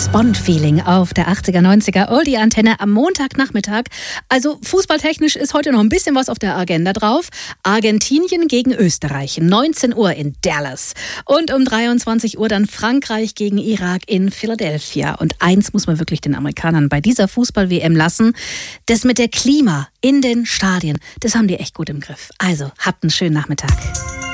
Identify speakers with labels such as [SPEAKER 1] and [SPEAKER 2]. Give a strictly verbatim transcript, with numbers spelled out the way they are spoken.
[SPEAKER 1] James Bond-Feeling auf der achtziger, neunziger Oldie-Antenne am Montagnachmittag. Also fußballtechnisch ist heute noch ein bisschen was auf der Agenda drauf. Argentinien gegen Österreich, neunzehn Uhr in Dallas. Und um dreiundzwanzig Uhr dann Frankreich gegen Irak in Philadelphia. Und eins muss man wirklich den Amerikanern bei dieser Fußball-W M lassen. Das mit der Klima in den Stadien, das haben die echt gut im Griff. Also, habt einen schönen Nachmittag.